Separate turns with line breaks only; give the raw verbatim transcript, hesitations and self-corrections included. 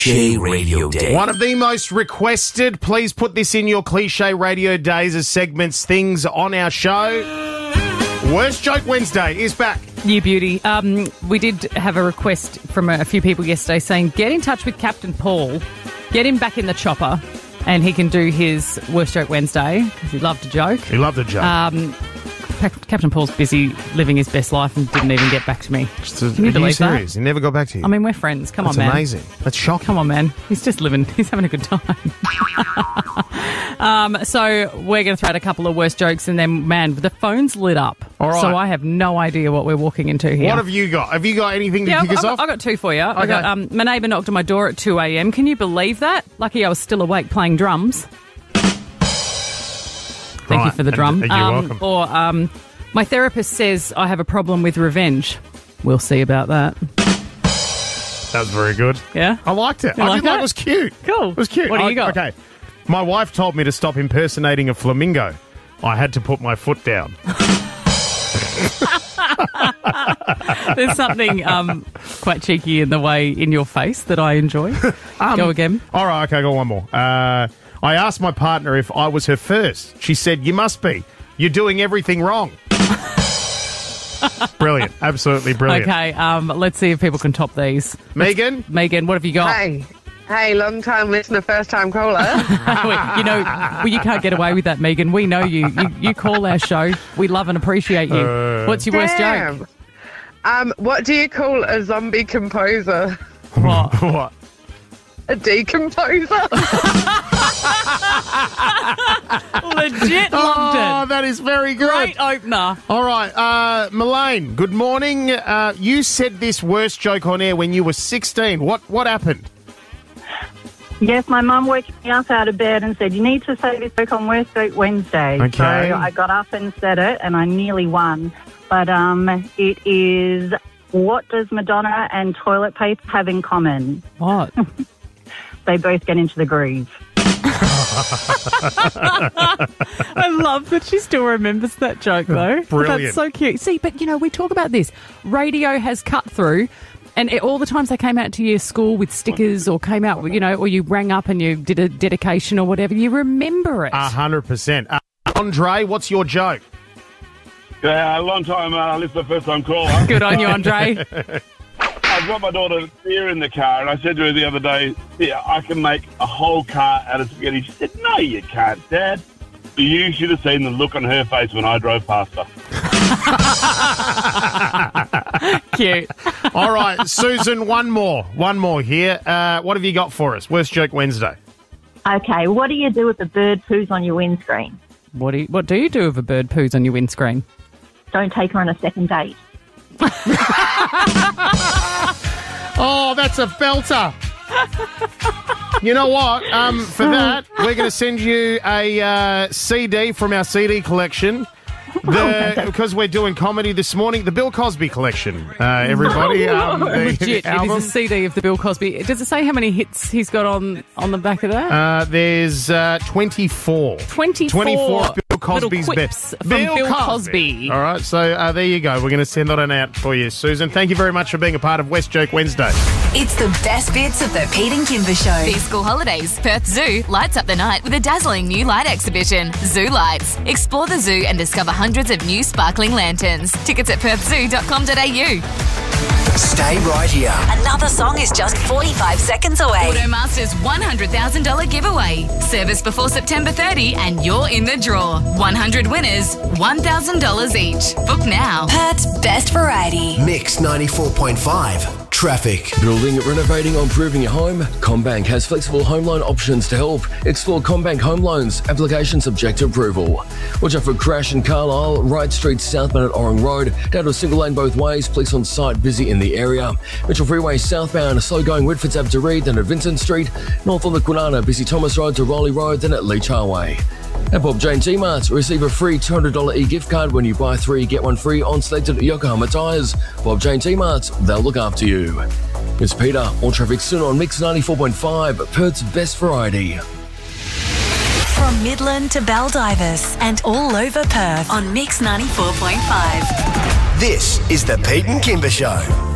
Cliche Radio Day.
One of the most requested, please put this in your Cliche Radio Days as segments, things on our show. Worst Joke Wednesday is back.
You beauty. Um, we did have a request from a few people yesterday saying get in touch with Captain Paul, get him back in the chopper, and he can do his Worst Joke Wednesday because he loved a joke.
He loved a joke.
Um, Captain Paul's busy living his best life and didn't even get back to me.
Just a,
Can you
are
believe
you serious?
that?
He never got back to you?
I mean, we're friends. Come
That's
on, man.
amazing. That's shocking.
Come on, man. He's just living. He's having a good time. um, so we're going to throw out a couple of worst jokes and then, man, the phone's lit up.
All right.
So I have no idea what we're walking into here.
What have you got? Have you got anything to
yeah,
kick
I've,
us
I've,
off?
I've got two for you. I
Okay.
got, um, my neighbour knocked on my door at two a.m. Can you believe that? Lucky I was still awake playing drums. Thank
Right.
you for the
And-
drum.
and you're
um,
welcome.
Or um, my therapist says I have a problem with revenge. We'll see about that.
That was very good.
Yeah?
I liked it.
You
I
like
did like
that?
it was cute.
Cool.
It was cute.
What do you
I-
got?
Okay. My wife told me to stop impersonating a flamingo. I had to put my foot down.
There's something um, quite cheeky in the way in your face that I enjoy.
Um,
Go again.
All right, okay, I got one more. Uh, I asked my partner if I was her first. She said, you must be. You're doing everything wrong. Brilliant. Absolutely brilliant.
Okay, um, let's see if people can top these.
Megan?
Megan, what have you got?
Hey, hey, long time listener, first time caller.
Wait, you know, well, you can't get away with that, Megan. We know you. You, you call our show. We love and appreciate you.
Uh,
What's your worst
Damn.
joke?
Um, what do you call a zombie composer?
What?
What?
A decomposer?
Legit
Oh,
loved it.
that is very good.
Great opener.
All right, uh, Melaine, good morning. Uh, you said this worst joke on air when you were sixteen. What what happened?
Yes, my mum woke me up out of bed and said, you need to say this joke on Worst Joke Wednesday.
Okay.
So I got up and said it, and I nearly won. But um, it is, what does Madonna and toilet paper have in common?
What?
They both get into the groove.
I love that she still remembers that joke, though.
Brilliant.
That's so cute. See, but, you know, we talk about this. Radio has cut through, and it, all the times they came out to your school with stickers or came out, you know, or you rang up and you did a dedication or whatever, you remember it.
A hundred percent. Uh, Andre, what's your joke?
Yeah, a long time uh, listener, first time caller.
Good on you, Andre.
I've got my daughter beer in the car, and I said to her the other day, yeah, I can make a whole car out of spaghetti. She said, no, you can't, Dad. You should have seen the look on her face when I drove past her.
Cute.
All right, Susan, one more. One more here. Uh, what have you got for us? Worst Joke Wednesday.
Okay, what do you do if a bird poos on your windscreen?
What do you, what do you do if a bird poos on your windscreen?
Don't take her on a second date.
Oh, that's a belter. You know what? Um, for that, we're going to send you a uh, C D from our C D collection. The, because we're doing comedy this morning, the Bill Cosby collection, uh, everybody. Um, the
Legit, it
album.
is a C D of the Bill Cosby. Does it say how many hits he's got on, on the back of that?
Uh, there's uh, twenty-four.
twenty-four.
twenty-four of Bill Cosby's
little
best.
quips from Bill Cosby.
All right, so uh, there you go. We're going to send that on out for you, Susan. Thank you very much for being a part of West Joke Wednesday.
It's the best bits of the Pete and Kimber Show.
These school holidays, Perth Zoo lights up the night with a dazzling new light exhibition, Zoo Lights. Explore the zoo and discover hundreds of new sparkling lanterns. Tickets at perth zoo dot com dot a u.
Stay right here.
Another song is just forty-five seconds away.
Automasters one hundred thousand dollars giveaway. Service before September thirtieth and you're in the draw. one hundred winners, one thousand dollars each. Book now.
Perth's best variety.
Mix ninety-four point five. Traffic.
Building, renovating or improving your home? CommBank has flexible home loan options to help. Explore CommBank Home Loans. Application subject to approval. Watch out for crash in Carlisle, Wright Street southbound at Orring Road. Down to a single lane both ways. Police on site busy in the area. Mitchell Freeway southbound, slow going Whitfords Ave to Reed, then at Vincent Street. North on the Kwinana, busy Thomas Road to Rowley Road, then at Leach Highway. At Bob Jane T-Mart, receive a free two hundred dollars e-gift card when you buy three, get one free on selected Yokohama tyres. Bob Jane T-Mart, they'll look after you. It's Peter, all traffic soon on Mix ninety-four point five, Perth's best variety.
From Midland to Baldivis and all over Perth on Mix ninety-four point five.
This is the Pete and Kimber Show.